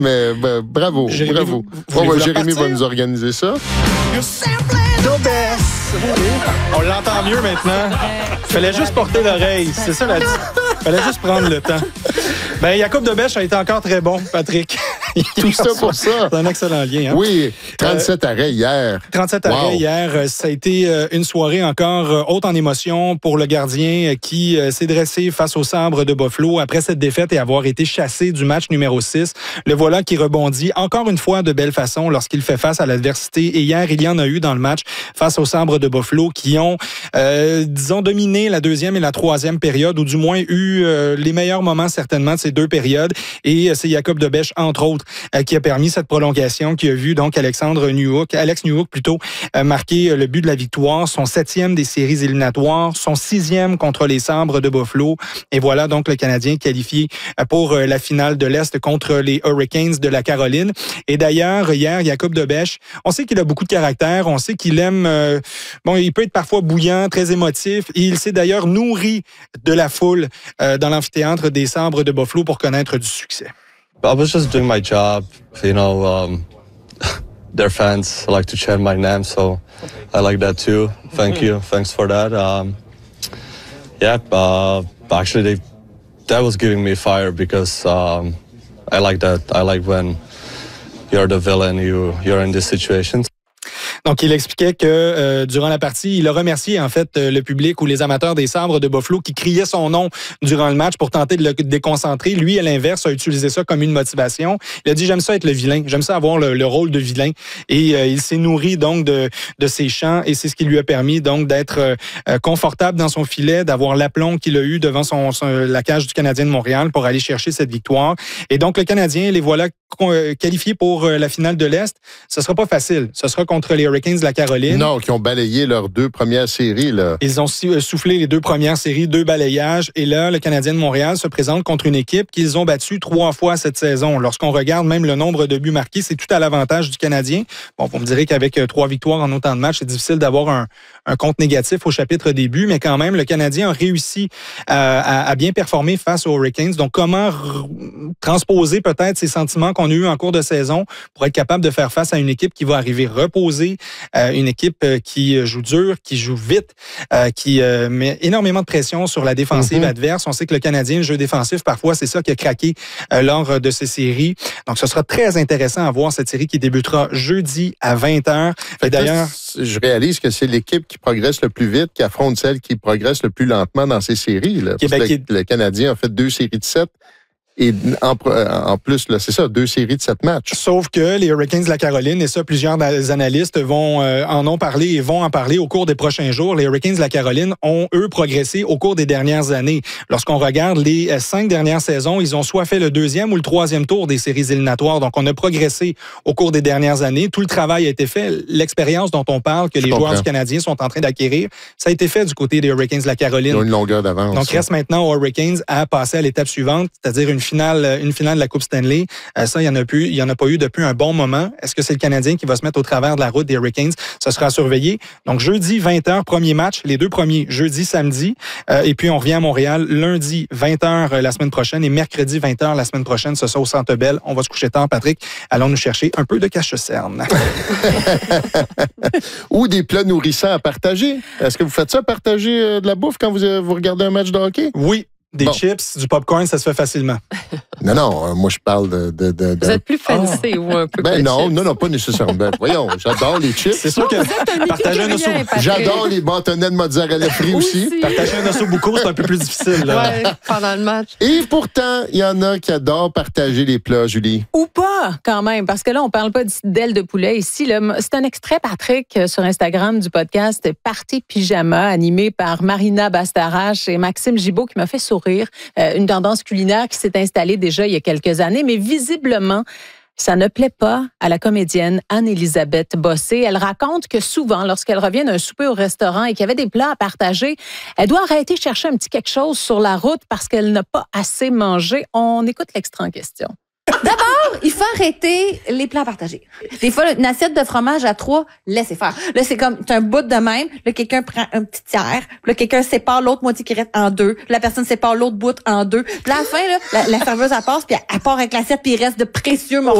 Mais bravo. Jérémy Jérémy va nous organiser ça. On l'entend mieux maintenant. Fallait juste porter l'oreille. C'est ça la dit. Fallait juste prendre le temps. Ben, Jacob de Bèche a été encore très bon, Patrick. Tout ça pour ça. C'est un excellent lien. Hein? Oui, 37 arrêts hier. 37 arrêts hier. Ça a été une soirée encore haute en émotion pour le gardien qui s'est dressé face au Sabre de Buffalo après cette défaite et avoir été chassé du match numéro 6. Le voilà qui rebondit encore une fois de belle façon lorsqu'il fait face à l'adversité. Et hier, il y en a eu dans le match face au Sabre de Buffalo qui ont, dominé la deuxième et la troisième période, ou du moins eu les meilleurs moments certainement de ces deux périodes. Et c'est Jacob de Bèche, entre autres, qui a permis cette prolongation, qui a vu donc Alex Newhook marquer le but de la victoire, son 7e des séries éliminatoires, son 6e contre les Sabres de Buffalo. Et voilà donc le Canadien qualifié pour la finale de l'Est contre les Hurricanes de la Caroline. Et d'ailleurs, hier, Jacob de Bèche, on sait qu'il a beaucoup de caractère, on sait qu'il aime... il peut être parfois bouillant, très émotif, et il s'est d'ailleurs nourri de la foule dans l'amphithéâtre des Sabres de Buffalo pour connaître du succès. I was just doing my job, their fans like to chant my name, so I like that too. Thank you. Thanks for that. Actually, that was giving me fire because I like that. I like when you're the villain, you're in these situations. Donc, il expliquait que durant la partie, il a remercié en fait le public ou les amateurs des Sabres de Buffalo qui criaient son nom durant le match pour tenter de le déconcentrer. Lui, à l'inverse, a utilisé ça comme une motivation. Il a dit « J'aime ça être le vilain, j'aime ça avoir le rôle de vilain ». Et il s'est nourri donc de ses chants et c'est ce qui lui a permis donc d'être confortable dans son filet, d'avoir l'aplomb qu'il a eu devant la cage du Canadien de Montréal pour aller chercher cette victoire. Et donc, le Canadien, les voilà qualifiés pour la finale de l'Est. Ce sera pas facile. Ce sera contre les Hurricanes de la Caroline. Non, qui ont balayé leurs 2 premières séries. Là. Ils ont soufflé les 2 premières séries, 2 balayages. Et là, le Canadien de Montréal se présente contre une équipe qu'ils ont battue 3 fois cette saison. Lorsqu'on regarde même le nombre de buts marqués, c'est tout à l'avantage du Canadien. Bon, vous me direz qu'avec 3 victoires en autant de matchs, c'est difficile d'avoir un compte négatif au chapitre des buts, mais quand même, le Canadien a réussi à bien performer face aux Hurricanes. Donc, comment transposer peut-être ces sentiments qu'on a eus en cours de saison pour être capable de faire face à une équipe qui va arriver reposée, une équipe qui joue dur, qui joue vite, qui met énormément de pression sur la défensive adverse. On sait que le Canadien, le jeu défensif, parfois, c'est ça qui a craqué lors de ces séries. Donc, ce sera très intéressant à voir cette série qui débutera jeudi à 20h. D'ailleurs, je réalise que c'est l'équipe qui progresse le plus vite qui affronte celle qui progresse le plus lentement dans ces séries. Là. Le Canadien a fait 2 séries de 7. Et en plus, là, c'est ça, 2 séries de 7 matchs. Sauf que les Hurricanes de la Caroline, et ça, plusieurs analystes en ont parlé et vont en parler au cours des prochains jours. Les Hurricanes de la Caroline ont, eux, progressé au cours des dernières années. Lorsqu'on regarde les 5 dernières saisons, ils ont soit fait le 2e ou le 3e tour des séries éliminatoires. Donc, on a progressé au cours des dernières années. Tout le travail a été fait. L'expérience dont on parle, que les joueurs du Canadien sont en train d'acquérir, ça a été fait du côté des Hurricanes de la Caroline. Ils ont une longueur d'avance. Donc, reste maintenant aux Hurricanes à passer à l'étape suivante, c'est-à-dire une finale de la Coupe Stanley. Ça, il y en a pas eu depuis un bon moment. Est-ce que c'est le Canadien qui va se mettre au travers de la route des Hurricanes? Ce sera à surveiller. Donc, jeudi, 20h, premier match. Les 2 premiers, jeudi, samedi. Et puis, on revient à Montréal lundi, 20h la semaine prochaine et mercredi, 20h la semaine prochaine. Ce sera au Centre Bell. On va se coucher tard, Patrick. Allons nous chercher un peu de cache-cerne. Ou des plats nourrissants à partager. Est-ce que vous faites ça, partager de la bouffe quand vous regardez un match de hockey? Oui. Des chips, du popcorn, ça se fait facilement. Non, moi je parle de... Vous êtes plus fancy ou un peu plus non, pas nécessairement. Voyons, j'adore les chips. C'est sûr que partager un osso... J'adore les bâtonnets de mozzarella frits aussi. Partager un osso bucco, c'est un peu plus difficile. Oui, pendant le match. Et pourtant, il y en a qui adorent partager les plats, Julie. Ou pas, quand même, parce que là, on parle pas d'ailes de poulet ici. Là. C'est un extrait, Patrick, sur Instagram du podcast Party Pyjama, animé par Marina Bastarache et Maxime Gibault, qui m'a fait sourire. Une tendance culinaire qui s'est installée déjà il y a quelques années, mais visiblement, ça ne plaît pas à la comédienne Anne-Élisabeth Bossé. Elle raconte que souvent, lorsqu'elle revient d'un souper au restaurant et qu'il y avait des plats à partager, elle doit arrêter de chercher un petit quelque chose sur la route parce qu'elle n'a pas assez mangé. On écoute l'extrait en question. D'abord, il faut arrêter les plats partagés. Des fois, une assiette de fromage à 3, laissez faire. Là, c'est comme, t'as un bout de même, là, quelqu'un prend un petit tiers, puis là, quelqu'un sépare l'autre moitié qui reste en 2, puis la personne sépare l'autre bout en 2. Puis à la fin, là, la serveuse, elle passe, puis elle part avec l'assiette, puis il reste de précieux morceaux.